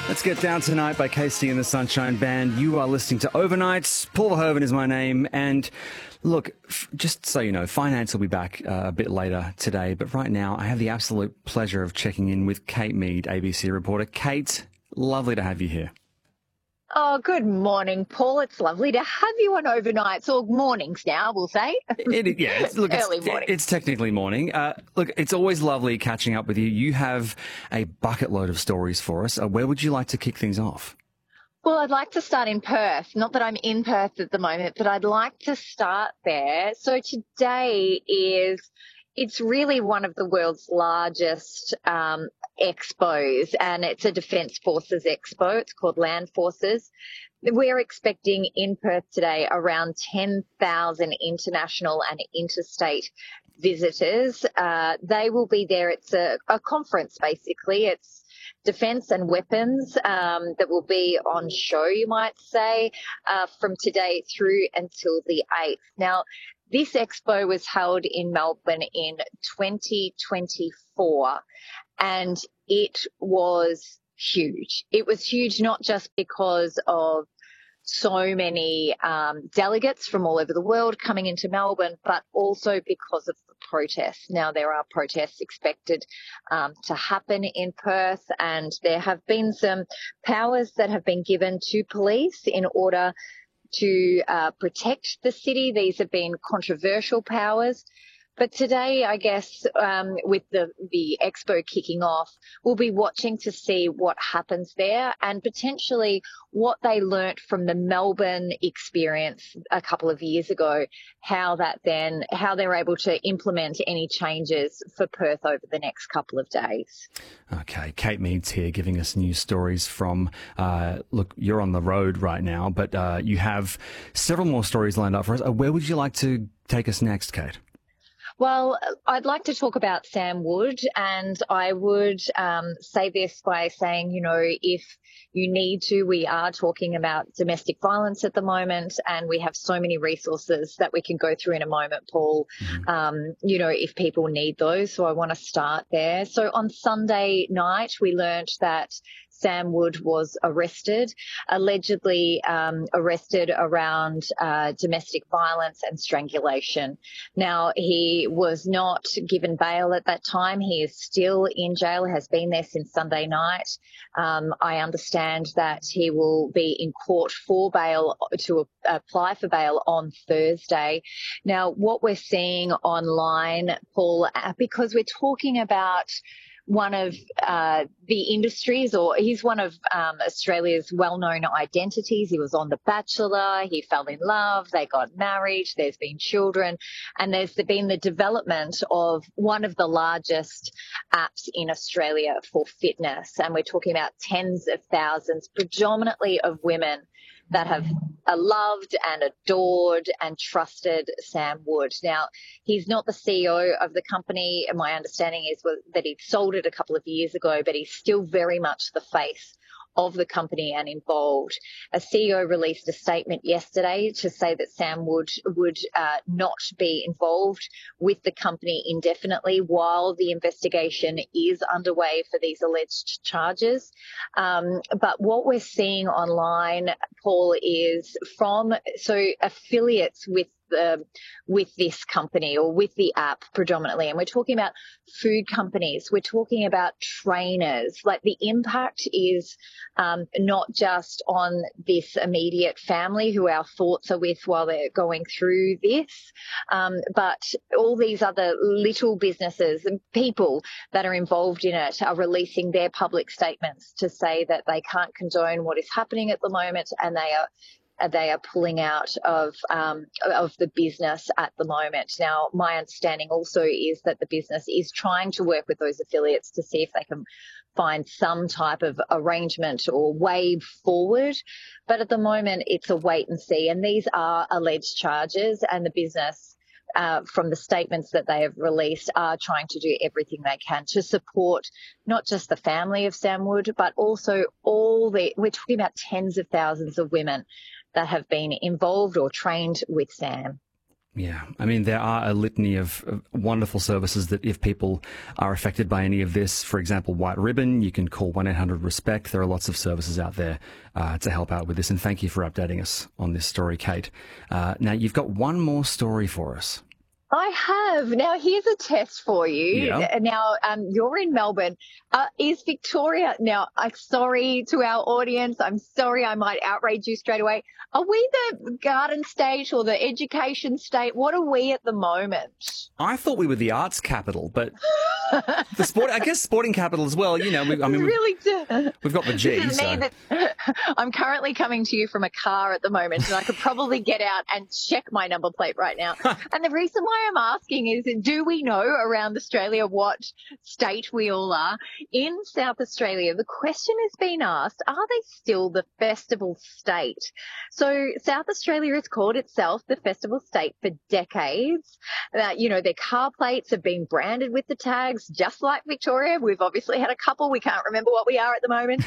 Let's Get Down Tonight by Casey and the Sunshine Band. You are listening to Overnights. Paul Verhoeven is my name. And look, just so you know, finance will be back a bit later today. But right now, I have the absolute pleasure of checking in with Kate Mead, ABC reporter. Kate, lovely to have you here. Oh, good morning, Paul. It's lovely to have you on Overnights, or mornings now, we'll say. Early morning. It's technically morning. Look, it's always lovely catching up with you. You have a bucket load of stories for us. Where would you like to kick things off? Well, I'd like to start in Perth. Not that I'm in Perth at the moment, but I'd like to start there. So today it's really one of the world's largest expos, and it's a Defence Forces expo. It's called Land Forces. We're expecting in Perth today around 10,000 international and interstate visitors. They will be there. It's a conference, basically. It's defence and weapons that will be on show, you might say, from today through until the 8th. Now, this expo was held in Melbourne in 2024, and it was huge. It was huge not just because of so many delegates from all over the world coming into Melbourne, but also because of the protests. Now, there are protests expected to happen in Perth, and there have been some powers that have been given to police in order to protect the city. These have been controversial powers. But today, I guess, with the expo kicking off, we'll be watching to see what happens there and potentially what they learnt from the Melbourne experience a couple of years ago, how they're able to implement any changes for Perth over the next couple of days. Okay, Kate Mead's here giving us news stories from, look, you're on the road right now, but you have several more stories lined up for us. Where would you like to take us next, Kate? Well, I'd like to talk about Sam Wood, and I would say this by saying, you know, if you need to, we are talking about domestic violence at the moment, and we have so many resources that we can go through in a moment, Paul, you know, if people need those. So I want to start there. So on Sunday night, we learnt that Sam Wood was allegedly arrested around domestic violence and strangulation. Now, he was not given bail at that time. He is still in jail, has been there since Sunday night. I understand that he will be in court for bail, to apply for bail on Thursday. Now, what we're seeing online, Paul, because we're talking about one of the industries, or he's one of Australia's well-known identities. He was on The Bachelor, he fell in love, they got married, there's been children, and there's been the development of one of the largest apps in Australia for fitness. And we're talking about tens of thousands, predominantly of women, that have loved and adored and trusted Sam Wood. Now, he's not the CEO of the company. My understanding is that he sold it a couple of years ago, but he's still very much the face of the company and involved. A CEO released a statement yesterday to say that Sam Wood would not be involved with the company indefinitely while the investigation is underway for these alleged charges. But what we're seeing online, Paul, is from affiliates with this company, or with the app predominantly. And we're talking about food companies. We're talking about trainers. Like, the impact is not just on this immediate family who our thoughts are with while they're going through this, but all these other little businesses and people that are involved in it are releasing their public statements to say that they can't condone what is happening at the moment, and they are pulling out of the business at the moment. Now, my understanding also is that the business is trying to work with those affiliates to see if they can find some type of arrangement or way forward. But at the moment, it's a wait and see. And these are alleged charges, and the business, from the statements that they have released, are trying to do everything they can to support not just the family of Sam Wood, but also we're talking about tens of thousands of women that have been involved or trained with Sam. Yeah, I mean, there are a litany of wonderful services that if people are affected by any of this, for example, White Ribbon, you can call 1-800-RESPECT. There are lots of services out there to help out with this. And thank you for updating us on this story, Kate. Now, you've got one more story for us. I have. Now, here's a test for you. Yeah. Now, you're in Melbourne. Is Victoria, now, I'm sorry to our audience. I'm sorry I might outrage you straight away. Are we the garden state or the education state? What are we at the moment? I thought we were the arts capital, but the sport, I guess sporting capital as well. You know, we've got the G. This is me that I'm currently coming to you from a car at the moment, and I could probably get out and check my number plate right now. And the reason why I'm asking is, do we know around Australia what state we all are? In South Australia, the question has been asked, are they still the festival state? So South Australia has called itself the festival state for decades. Their car plates have been branded with the tags, just like Victoria. We've obviously had a couple. We can't remember what we are at the moment.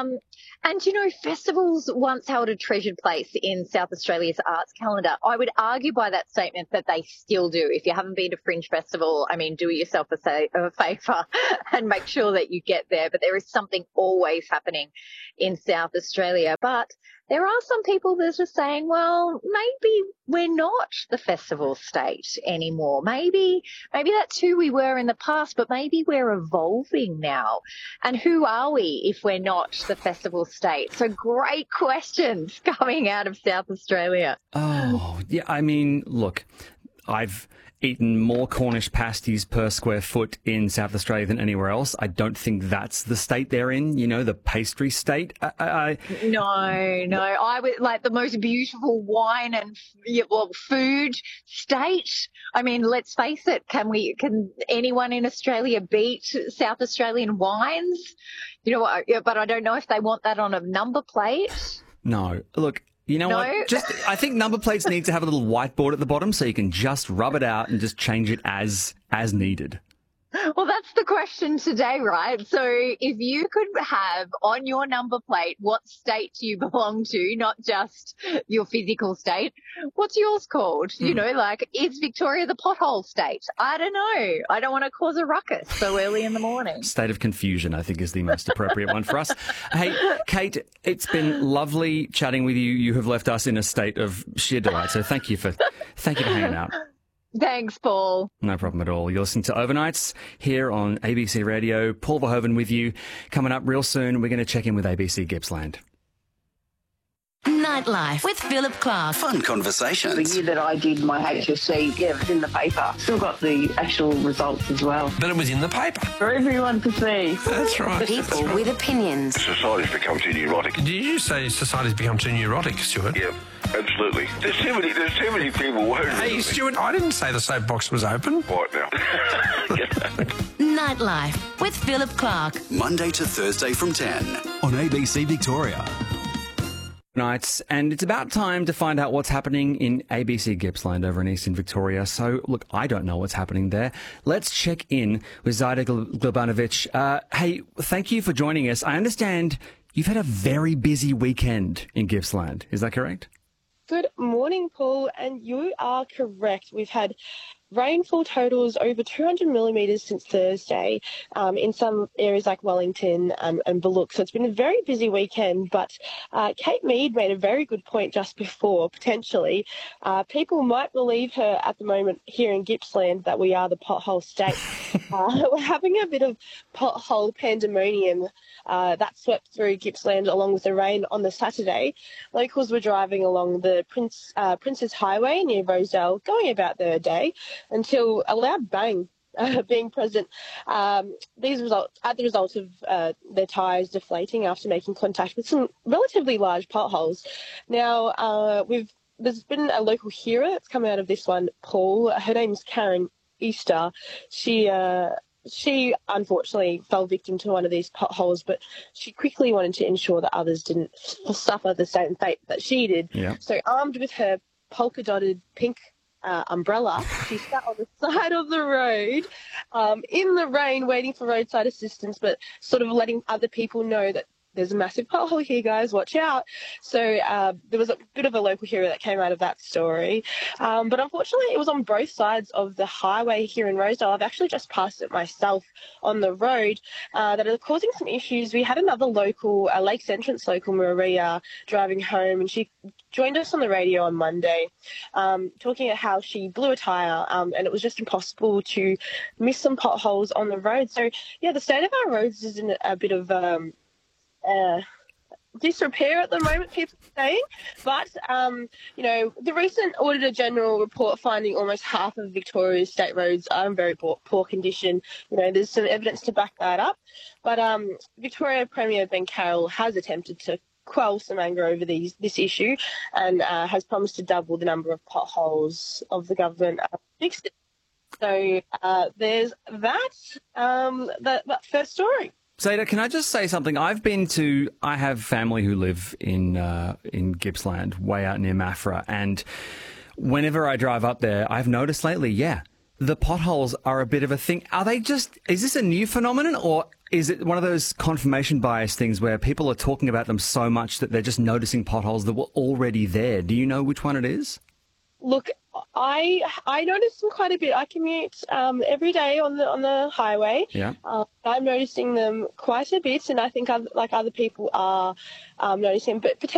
Festivals once held a treasured place in South Australia's arts calendar. I would argue by that statement that they still do. If you haven't been to Fringe Festival, I mean, do yourself a favour and make sure that you get there. But there is something always happening in South Australia. But there are some people that are saying, well, maybe we're not the festival state anymore. Maybe that's who we were in the past, but maybe we're evolving now. And who are we if we're not the festival state? So great questions coming out of South Australia. Oh, yeah. I mean, look, I've eaten more Cornish pasties per square foot in South Australia than anywhere else. I don't think that's the state they're in, the pastry state. No. I would like the most beautiful wine and food state. I mean, let's face it. Can anyone in Australia beat South Australian wines? But I don't know if they want that on a number plate. No. Look, you know what? I think number plates need to have a little whiteboard at the bottom so you can just rub it out and just change it as needed. Well, that's the question today, right? So if you could have on your number plate what state you belong to, not just your physical state, what's yours called? Is Victoria the pothole state? I don't know. I don't want to cause a ruckus so early in the morning. State of confusion, I think, is the most appropriate one for us. Hey, Kate, it's been lovely chatting with you. You have left us in a state of sheer delight. So thank you for hanging out. Thanks, Paul. No problem at all. You're listening to Overnights here on ABC Radio. Paul Verhoeven with you. Coming up real soon, we're going to check in with ABC Gippsland. Nightlife with Philip Clark. Fun conversations. The year that I did my HSC, it was in the paper. Still got the actual results as well. But it was in the paper. For everyone to see. That's right. People with opinions. Society's become too neurotic. Did you say society's become too neurotic, Stuart? Yeah, absolutely. There's too many people worried. Hey, Stuart, I didn't say the soapbox was open. Right now. Nightlife with Philip Clark. Monday to Thursday from 10 on ABC Victoria. Nights, and it's about time to find out what's happening in ABC Gippsland over in Eastern Victoria. So, look, I don't know what's happening there. Let's check in with Zaida Glebanovic. Hey, thank you for joining us. I understand you've had a very busy weekend in Gippsland. Is that correct? Good morning, Paul, and you are correct. We've had rainfall totals over 200 millimetres since Thursday in some areas like Wellington and Bullock. So it's been a very busy weekend, but Kate Mead made a very good point just before, potentially. People might believe her at the moment here in Gippsland that we are the pothole state. We're having a bit of pothole pandemonium that swept through Gippsland along with the rain on the Saturday. Locals were driving along the Princes Highway near Rosedale, going about their day, until a loud bang being present. These results, as the result of their tyres deflating after making contact with some relatively large potholes. Now, there's been a local hero that's come out of this one, Paul. Her name's Karen Easter. She unfortunately fell victim to one of these potholes, but she quickly wanted to ensure that others didn't suffer the same fate that she did. Yeah. So armed with her polka-dotted pink umbrella, she sat on the side of the road in the rain waiting for roadside assistance, but sort of letting other people know that there's a massive pothole here, guys, watch out. So there was a bit of a local hero that came out of that story. But unfortunately, it was on both sides of the highway here in Rosedale. I've actually just passed it myself on the road that are causing some issues. We had another local, Lakes Entrance local, Maria, driving home, and she joined us on the radio on Monday talking about how she blew a tyre and it was just impossible to miss some potholes on the road. So, yeah, the state of our roads is in a bit of disrepair at the moment, people are saying. But, the recent Auditor General report finding almost half of Victoria's state roads are in very poor condition. There's some evidence to back that up. But Victoria Premier Ben Carroll has attempted to quell some anger over this issue and has promised to double the number of potholes of the government fixed it. So there's that first story. Zeta, can I just say something? I have family who live in Gippsland, way out near Maffra, and whenever I drive up there, I've noticed lately, the potholes are a bit of a thing. Is this a new phenomenon, or is it one of those confirmation bias things where people are talking about them so much that they're just noticing potholes that were already there? Do you know which one it is? Look, I notice them quite a bit. I commute every day on the highway. Yeah. I'm noticing them quite a bit, and I think other people are noticing. But